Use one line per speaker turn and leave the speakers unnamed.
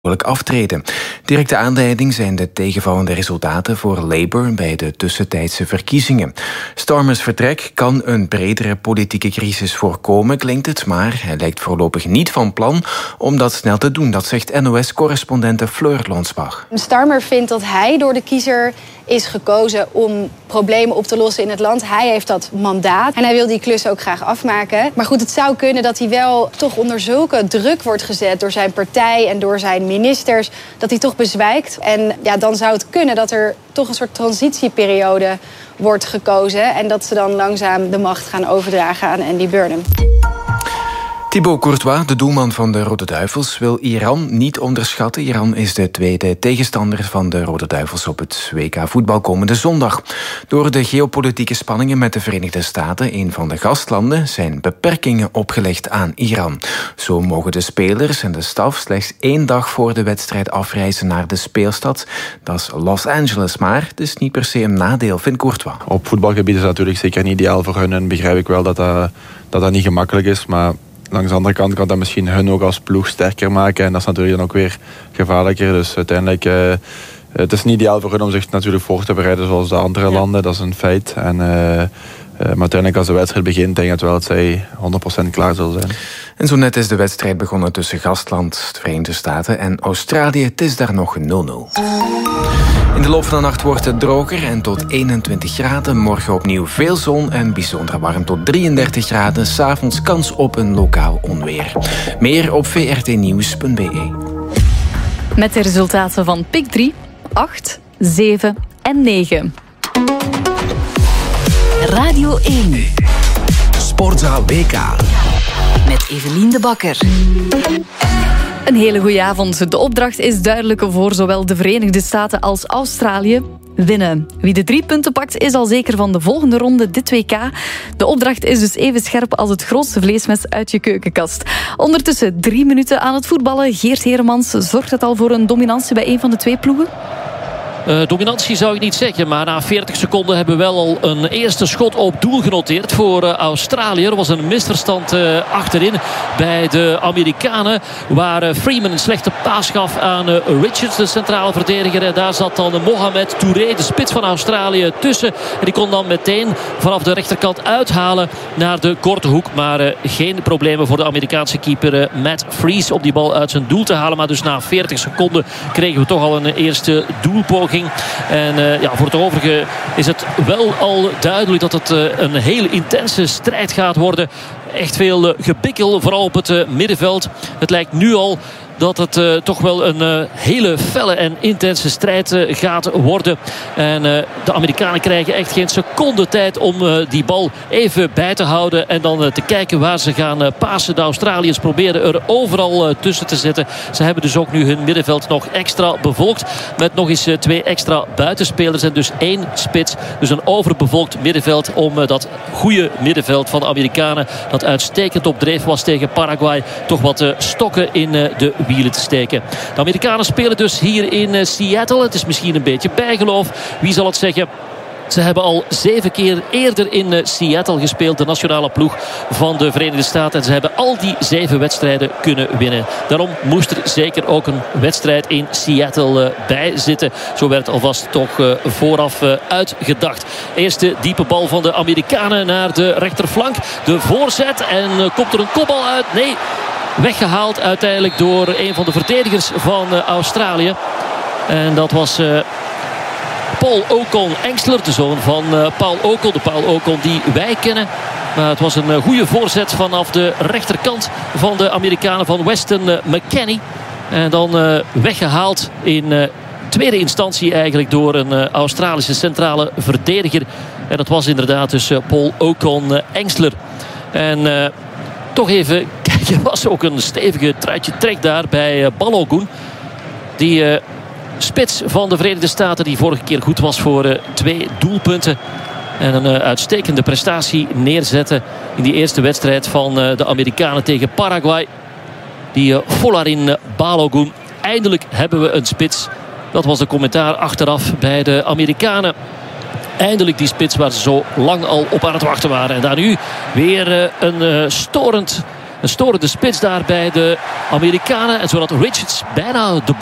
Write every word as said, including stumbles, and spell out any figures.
aftreden. Directe aanleiding zijn de tegenvallende resultaten voor Labour bij de tussentijdse verkiezingen. Starmers vertrek kan een bredere politieke crisis voorkomen, klinkt het, maar hij lijkt voorlopig niet van plan om dat snel te doen. Dat zegt N O S-correspondente Fleur Lonsbach.
Starmer vindt dat hij door de kiezer is gekozen om problemen op te lossen in het land. Hij heeft dat mandaat en hij wil die klus ook graag afmaken. Maar goed, het zou kunnen dat hij wel toch onder zulke druk wordt gezet door zijn partij en door zijn ministers, dat hij toch bezwijkt. En ja, dan zou het kunnen dat er toch een soort transitieperiode wordt gekozen en dat ze dan langzaam de macht gaan overdragen aan Andy Burnham.
Thibaut Courtois, de doelman van de Rode Duivels, wil Iran niet onderschatten. Iran is de tweede tegenstander van de Rode Duivels op het W K voetbal komende zondag. Door de geopolitieke spanningen met de Verenigde Staten, een van de gastlanden, zijn beperkingen opgelegd aan Iran. Zo mogen de spelers en de staf slechts één dag voor de wedstrijd afreizen naar de speelstad. Dat is Los Angeles, maar het is niet per se een nadeel, vindt Courtois.
Op voetbalgebied is dat natuurlijk zeker niet ideaal voor hun en begrijp ik wel dat dat, dat, dat niet gemakkelijk is, maar langs de andere kant kan dat misschien hun ook als ploeg sterker maken. En dat is natuurlijk dan ook weer gevaarlijker. Dus uiteindelijk, uh, het is niet ideaal voor hun om zich natuurlijk voor te bereiden zoals de andere ja. landen. Dat is een feit. En, uh, uh, maar uiteindelijk als de wedstrijd begint, denk ik wel dat zij honderd procent klaar zullen zijn.
En zo net is de wedstrijd begonnen tussen gastland, de Verenigde Staten en Australië. Het is daar nog nul nul. In de loop van de nacht wordt het droger en tot eenentwintig graden. Morgen opnieuw veel zon en bijzonder warm tot drieëndertig graden. 's Avonds kans op een lokaal onweer. Meer op v r t nieuws punt b e.
Met de resultaten van Pick drie, acht, zeven en negen.
Radio één.
Sportzaal W K.
Met Evelien de Bakker.
Een hele goede avond. De opdracht is duidelijk voor zowel de Verenigde Staten als Australië. Winnen. Wie de drie punten pakt is al zeker van de volgende ronde dit W K. De opdracht is dus even scherp als het grootste vleesmes uit je keukenkast. Ondertussen drie minuten aan het voetballen. Geert Heremans, zorgt het al voor een dominantie bij een van de twee ploegen?
Uh, dominantie zou ik niet zeggen, maar na veertig seconden hebben we wel al een eerste schot op doel genoteerd voor uh, Australië. Er was een misverstand uh, achterin bij de Amerikanen, waar uh, Freeman een slechte paas gaf aan uh, Richards, de centrale verdediger. En daar zat dan uh, Mohamed Touré, de spits van Australië, tussen. En die kon dan meteen vanaf de rechterkant uithalen naar de korte hoek. Maar uh, geen problemen voor de Amerikaanse keeper uh, Matt Freese om die bal uit zijn doel te halen. Maar dus na veertig seconden kregen we toch al een eerste doelpoging. En uh, ja, voor het overige is het wel al duidelijk dat het uh, een hele intense strijd gaat worden. Echt veel uh, gebikkel, vooral op het uh, middenveld. Het lijkt nu al dat het uh, toch wel een uh, hele felle en intense strijd uh, gaat worden. En uh, de Amerikanen krijgen echt geen seconde tijd om uh, die bal even bij te houden. En dan uh, te kijken waar ze gaan uh, pasen. De Australiërs proberen er overal uh, tussen te zitten. Ze hebben dus ook nu hun middenveld nog extra bevolkt. Met nog eens uh, twee extra buitenspelers. En dus één spits. Dus een overbevolkt middenveld om uh, dat goede middenveld van de Amerikanen, dat uitstekend op dreef was tegen Paraguay, toch wat uh, stokken in uh, de wielen te steken. De Amerikanen spelen dus hier in uh, Seattle. Het is misschien een beetje bijgeloof. Wie zal het zeggen? Ze hebben al zeven keer eerder in uh, Seattle gespeeld. De nationale ploeg van de Verenigde Staten. En ze hebben al die zeven wedstrijden kunnen winnen. Daarom moest er zeker ook een wedstrijd in Seattle uh, bij zitten. Zo werd alvast toch uh, vooraf uh, uitgedacht. Eerste diepe bal van de Amerikanen naar de rechterflank. De voorzet. En uh, komt er een kopbal uit? Nee. Weggehaald uiteindelijk door een van de verdedigers van uh, Australië. En dat was Uh, Paul Ocon-Engstler, de zoon van uh, Paul Ocon. De Paul Ocon die wij kennen. Maar het was een uh, goede voorzet vanaf de rechterkant van de Amerikanen van Weston uh, McKennie. En dan uh, weggehaald in uh, tweede instantie eigenlijk door een uh, Australische centrale verdediger. En dat was inderdaad dus uh, Paul Ocon-Engstler. En Uh, toch even kijken, was ook een stevige truitje trek daar bij uh, Balogun. Die Uh, spits van de Verenigde Staten, die vorige keer goed was voor uh, twee doelpunten. En een uh, uitstekende prestatie neerzetten in die eerste wedstrijd van uh, de Amerikanen tegen Paraguay. Die uh, Folarin uh, Balogun. Eindelijk hebben we een spits. Dat was de commentaar achteraf bij de Amerikanen. Eindelijk die spits waar ze zo lang al op aan het wachten waren. En daar nu weer uh, een uh, storend Een storende spits daar bij de Amerikanen. En zodat Richards bijna de